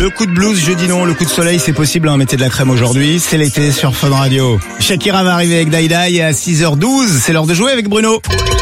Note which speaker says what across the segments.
Speaker 1: Le coup de blues, je dis non. Le coup de soleil, c'est possible, hein. Mettez de la crème aujourd'hui. C'est l'été sur Fun Radio. Shakira va arriver avec Dai Dai à 6h12. C'est l'heure de jouer avec Bruno.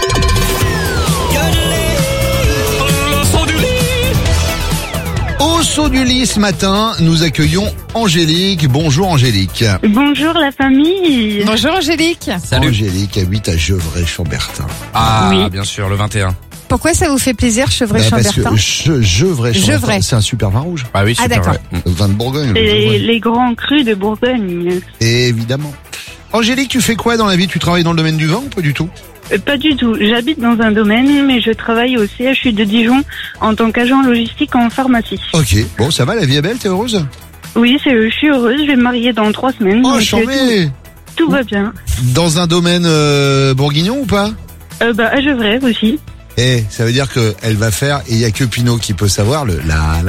Speaker 2: Au saut du lit ce matin, nous accueillons Angélique. Bonjour Angélique.
Speaker 3: Bonjour la famille.
Speaker 4: Bonjour Angélique.
Speaker 5: Salut.
Speaker 2: Angélique habite à Gevrey-Chambertin.
Speaker 5: Ah,
Speaker 3: Oui.
Speaker 5: bien sûr, le 21.
Speaker 4: Pourquoi ça vous fait plaisir,
Speaker 2: Parce
Speaker 4: Chevrey-Chambertin?
Speaker 2: que Gevrey-Chambertin, c'est un super vin rouge.
Speaker 5: Ah oui,
Speaker 4: Ah,
Speaker 5: super,
Speaker 4: d'accord.
Speaker 5: ouais.
Speaker 2: Le vin de Bourgogne.
Speaker 3: Les grands crus de Bourgogne.
Speaker 2: Évidemment. Angélique, tu fais quoi dans la vie? Tu travailles dans le domaine du vin ou pas du tout?
Speaker 3: Pas du tout. J'habite dans un domaine, mais je travaille au CHU de Dijon en tant qu'agent logistique en pharmacie.
Speaker 2: Ok, bon ça va, la vie est belle, t'es heureuse?
Speaker 3: Oui, je suis heureuse. Je vais me marier dans 3 semaines.
Speaker 2: Oh,
Speaker 3: donc,
Speaker 2: chambé!
Speaker 3: tout va bien.
Speaker 2: Dans un domaine bourguignon ou pas?
Speaker 3: À Gevrey aussi.
Speaker 2: Eh, ça veut dire que elle va faire, et il y a que Pinot qui peut savoir le la.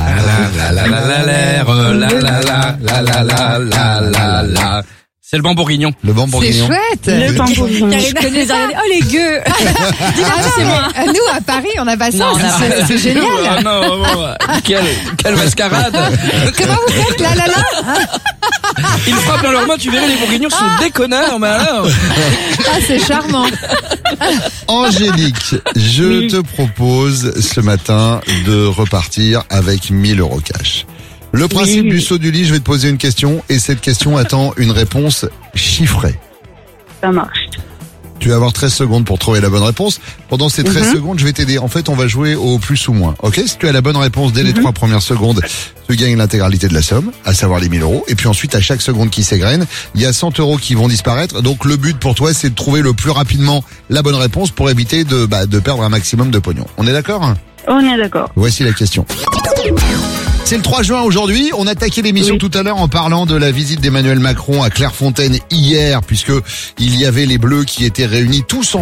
Speaker 5: C'est le banc bourguignon.
Speaker 2: Le banc
Speaker 4: C'est
Speaker 2: bourguignon.
Speaker 4: chouette.
Speaker 3: Le tambourine.
Speaker 4: Je connais ça.
Speaker 6: Oh les gueux.
Speaker 4: C'est moi. Nous, à Paris, on n'a pas ça. C'est génial.
Speaker 5: Ah non, quelle mascarade.
Speaker 4: Comment vous faites là?
Speaker 5: Ils frappent dans leurs mains, tu verrais, les bourguignons sont des connards, mais alors.
Speaker 4: Ah, c'est charmant.
Speaker 2: Angélique, je
Speaker 3: Oui.
Speaker 2: te propose ce matin de repartir avec 1000 € cash. Le principe
Speaker 3: Oui.
Speaker 2: du saut du lit, je vais te poser une question et cette question attend une réponse chiffrée.
Speaker 3: Ça marche.
Speaker 2: Tu vas avoir 13 secondes pour trouver la bonne réponse. Pendant ces 13 secondes, je vais t'aider. En fait, on va jouer au plus ou moins. Ok? Si tu as la bonne réponse dès les 3 premières secondes, tu gagnes l'intégralité de la somme, à savoir les 1000 €. Et puis ensuite, à chaque seconde qui s'égrène, il y a 100 € qui vont disparaître. Donc le but pour toi, c'est de trouver le plus rapidement la bonne réponse pour éviter de perdre un maximum de pognon. On est d'accord?
Speaker 3: On est d'accord.
Speaker 2: Voici la question. C'est le 3 juin aujourd'hui. On a attaqué l'émission
Speaker 3: Oui.
Speaker 2: tout à l'heure en parlant de la visite d'Emmanuel Macron à Clairefontaine hier, puisque il y avait les Bleus qui étaient réunis tous